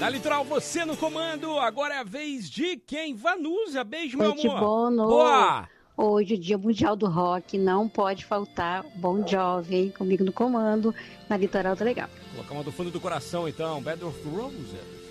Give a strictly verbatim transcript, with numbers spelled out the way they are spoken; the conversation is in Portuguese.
Na Litoral, você no comando. Agora é a vez de quem? Vanusa. Beijo, meu Noite amor. Bono. Boa. Hoje, o Dia Mundial do Rock, não pode faltar Bon Jovi, hein? Comigo no comando, na Litoral tá legal. Colocar uma do fundo do coração, então. Bed of Roses.